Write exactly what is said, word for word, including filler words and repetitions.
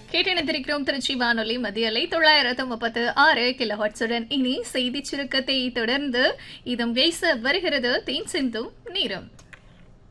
கேட்டிருக்கிறோம் திருச்சி வானொலி மத்தியலை தொள்ளாயிரத்து முப்பத்து ஆறு கிலோஹெர்ட்ஸுடன். இனி செய்தி சுருக்கத்தை தொடர்ந்து இதம் பேச வருகிறது தேன் சிந்தும் நேரம்.